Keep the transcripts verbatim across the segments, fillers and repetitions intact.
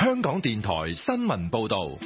香港電台新聞報道。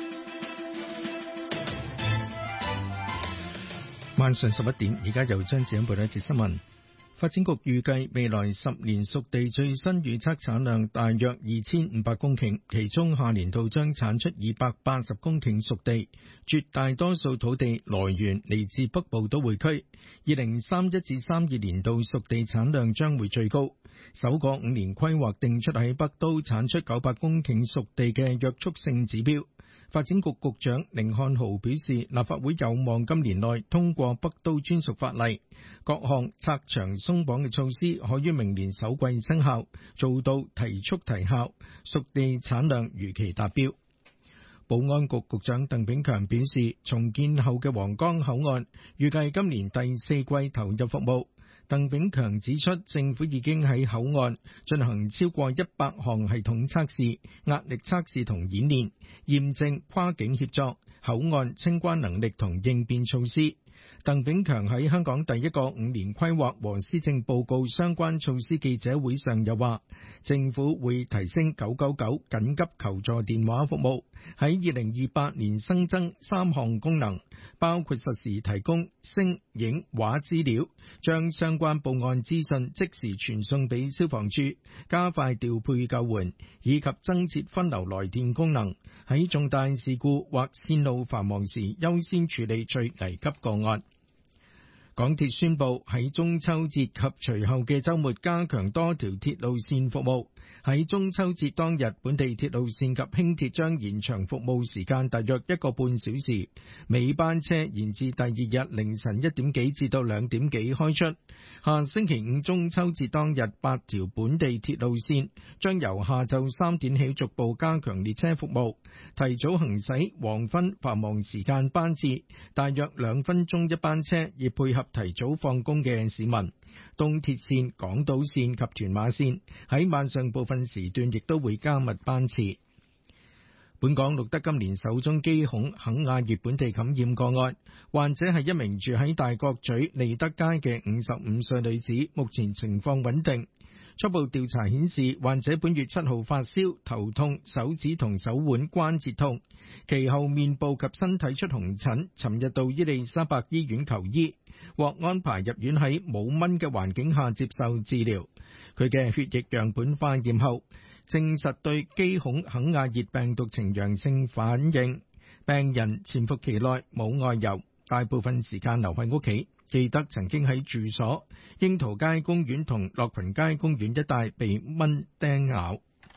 晚上十一點，而家由張子欣報道一節新聞。發展局預計未來十年熟地最新預測產量大約二千五百公頃，其中下年度將產出二百八十公頃熟地，絕大多數土地來源嚟自北部都會區。二零三一至三二年度熟地產量將會最高。首個五年規劃定出喺北都產出九百公頃熟地嘅約束性指標。發展局局長甯漢豪表示，立法會有望今年內通過北都專屬法例，各項拆牆鬆綁嘅措施可於明年首季生效，做到提速提效，熟地產量如期達標。保安局局長鄧炳強表示，重建後嘅皇崗口岸預計今年第四季投入服務。鄧炳強指出，政府已經喺口岸進行超過一百項系統測試、壓力測試同演練，驗證跨境協作、口岸清關能力同應變措施。鄧炳強喺香港第一個五年規劃和施政報告相關措施記者會上又話，政府會提升九九九緊急求助電話服務，喺二零二八年新增三項功能，包括實時提供聲、影、畫資料，將相關報案資訊即時傳送俾消防處，加快調配救援，以及增設分流來電功能，喺重大事故或線路繁忙時優先處理最危急個案。港鐵宣布喺中秋節及隨後嘅週末加強多條鐵路線服務。喺中秋節當日，本地鐵路線及輕鐵將延長服務時間大約一個半小時，尾班車延至第二日凌晨一點幾至到兩點幾開出。下星期五中秋節當日，八條本地鐵路線將由下晝三點起逐步加強列車服務，提早行駛黃昏繁忙時間班次，大約兩分鐘一班車，以配合提早放工嘅市民。東鐵線、港島線及屯馬線喺晚上部分時段亦都會加密班次。本港錄得今年首宗基孔肯亞熱本地感染個案，患者係一名住喺大角咀利德街嘅五十五歲女子，目前情況穩定。初步調查顯示，患者本月七號發燒、頭痛、手指同手腕關節痛，其後面部及身體出紅疹，尋日到伊利沙伯醫院求醫，獲安排入院喺冇蚊嘅環境下接受治療。佢嘅血液樣本化驗後，證實對基孔肯亞熱病毒呈陽性反應。病人潛伏期內冇外遊，大部分時間留喺屋企。記得曾經喺住所、櫻桃街公園同樂群街公園一帶被蚊叮咬。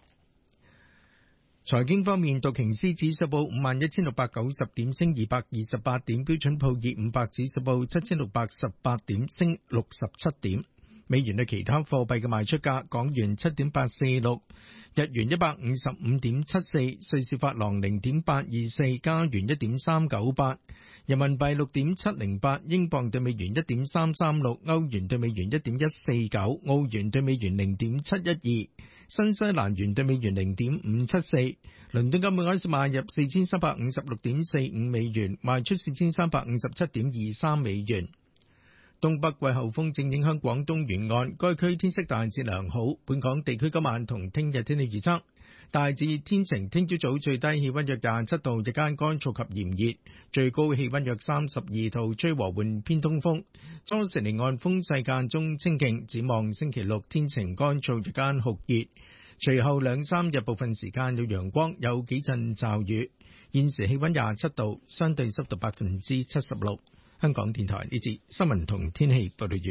財經方面，道瓊斯指數報五萬一千六百九十點，升二百二十八點；標準普爾五百指數報七千六百十八點，升六十七點。美元對其他貨幣嘅賣出價：港元七點八四六，日元一百五十五點七四，瑞士法郎零點八二四，加元一點三九八。人民幣六點七零八，英鎊對美元一點三三六，歐元對美元一點一四九，澳元對美元零點七一二，新西蘭元對美元零點五七四。倫敦金每盎司買入四千三百五十六點四五美元，賣出四千三百五十七點二三美元。東北季候風正影響廣東沿岸，該區天色大致良好。本港地區今晚同聽日天氣預測大致天晴，聽朝早最低氣溫約廿七度，日間乾燥及炎熱，最高氣溫約三十二度，吹和緩偏東風。初時離岸風勢間中清勁。展望星期六天晴乾燥，日間酷熱，隨後兩三日部分時間有陽光，有幾陣驟雨。現時氣溫廿七度，相對濕度百分之七十六。香港電台呢節新聞同天氣報道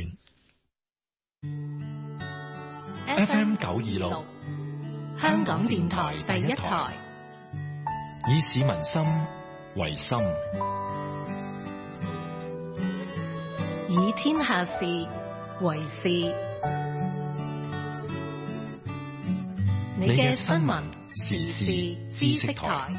完。 F M 九二六， 香港電台第一台， 以市民心為心， 以天下事為事。你嘅新聞時事知識台。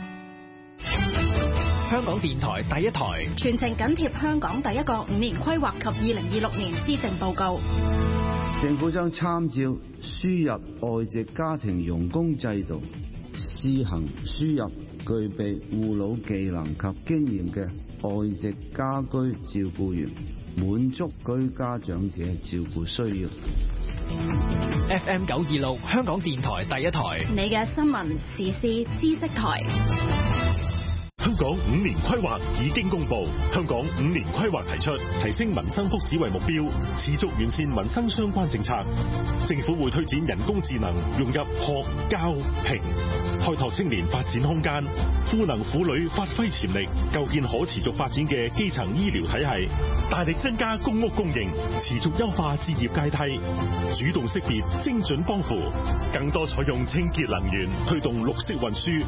香港電台第一台， 全程緊貼香港第一個五年規劃及二零二六年施政報告。 政府將參照輸入外籍家庭傭工制度，試行輸入具備護老技能及經驗嘅外籍家居照顧員，滿足居家長者照顧需要。 F M 九二六香港電台第一台， 你嘅新聞時事知識台。 香港五年規劃已經公布，香港五年規劃提出提升民生福祉為目標，持續完善民生相關政策。政府會推展人工智能融入學教評，開拓青年發展空間，賦能婦女發揮潛力，構建可持續發展嘅基層醫療體系，大力增加公屋供應，持續優化置業階梯，主動識別精準幫扶，更多採用清潔能源，推動綠色運輸。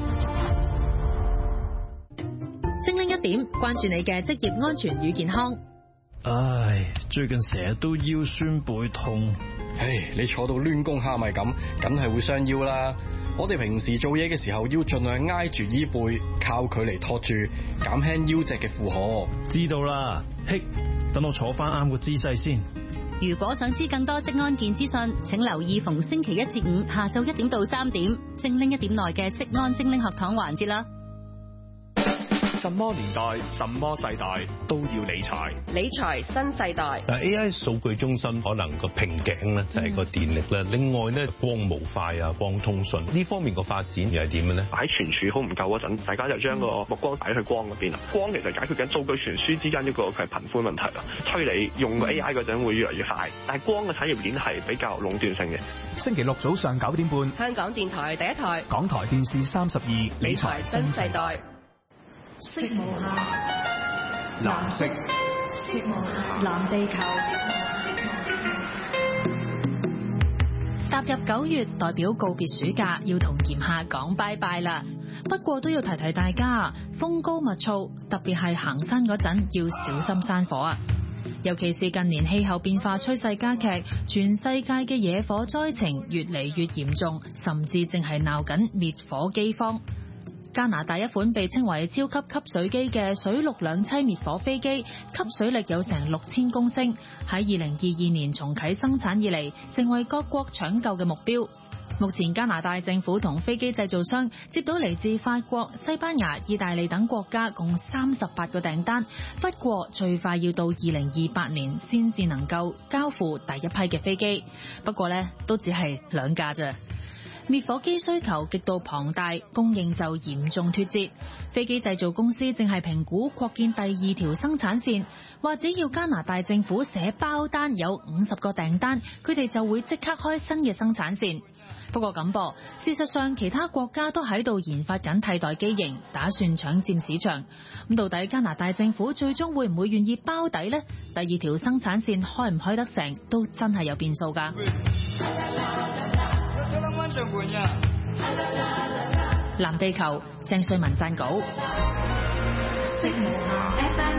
精靈一點，關注你嘅職業安全與健康。 唉，最近成日都腰酸背痛。 唉，你坐到攣弓蝦米咁，梗係會傷腰啦。我哋平時做嘢嘅時候要盡量挨住椅背，靠佢嚟托住，減輕腰脊嘅負荷。 知道啦，嘿，等我坐翻啱個姿勢先。 如果想知更多職安健資訊，請留意逢星期一至五下晝一點到三點，精靈一點內嘅職安精靈學堂環節啦。 什麼年代、什麼世代都要理財。 理財新世代。 嗱 ，A I 數據中心可能個瓶頸咧就係個電力啦。嗯、另外咧，光務快啊，光通訊呢方面個發展又係點嘅咧？ 喺存儲好唔夠嗰陣，大家就將個目光擺去光嗰邊啦。光其實解決緊數據傳輸之間一個係頻寬問題啦。推理用個 A I 嗰陣會越嚟越快，但係光嘅產業鏈係比較壟斷性嘅。 星期六早上九點半， 香港電台第一台， 港台電視三十二， 理財新世代。 色無限， 藍色， 色無限，藍地球。 踏入九月，代表告別暑假，要同炎夏講拜拜啦。不過都要提提大家，風高物燥，特別係行山嗰陣要小心山火啊！尤其是近年氣候變化趨勢加劇，全世界嘅野火災情越嚟越嚴重，甚至正係鬧緊滅火饑荒。加拿大一款被稱為超級吸水機嘅水陸兩棲滅火飛機，吸水力有成六千公升，喺二零二二年重啟生產以嚟，成為各國搶救嘅目標。目前加拿大政府同飛機製造商接到嚟自法國、西班牙、意大利等國家共三十八個訂單，不過最快要到二零二八年先至能夠交付第一批嘅飛機。不過呢，都只係兩架啫。滅火機需求極度龐大，供應就嚴重脫節。飛機製造公司正係評估擴建第二條生產線，或者要加拿大政府寫包單有五十個訂單，佢哋就會即刻開新嘅生產線。不過咁噃，事實上其他國家都喺度研發緊替代機型，打算搶佔市場。咁到底加拿大政府最終會唔會願意包底呢？第二條生產線開唔開得成，都真係有變數㗎。藍地球，鄭瑞文撰稿。